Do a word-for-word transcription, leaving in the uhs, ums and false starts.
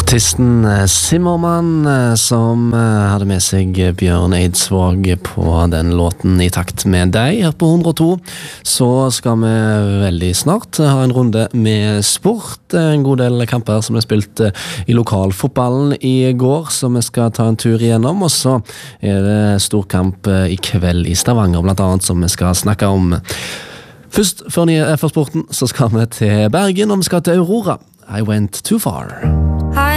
Artisten Zimmermann som hadde med seg Bjørn Eidsvåg på den låten I takt med deg her på hundre og to. Så skal vi veldig snart ha en runde med sport. En god del kamper som er spilt I lokalfotballen I går, som vi skal ta en tur igjennom. Og så er det stor kamp I kveld I Stavanger, blant annet, som vi skal snakke om. Først, før, for sporten, så skal vi til Bergen, og vi skal til Aurora. I went too far.